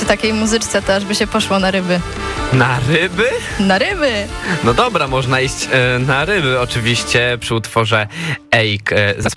przy takiej muzyczce to aż by się poszło na ryby. Na ryby? Na ryby! No dobra, można iść na ryby oczywiście przy utworze Eik zespołu.